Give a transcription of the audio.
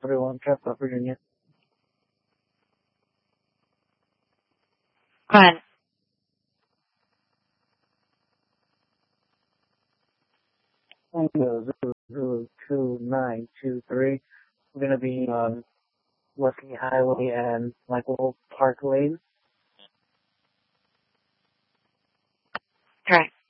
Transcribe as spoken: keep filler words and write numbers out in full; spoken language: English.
thirty-one Trapper, Virginia. Go ahead. Tango zero zero two nine two three. We're gonna be on Wesley Highway and Michael Park Lane. Correct.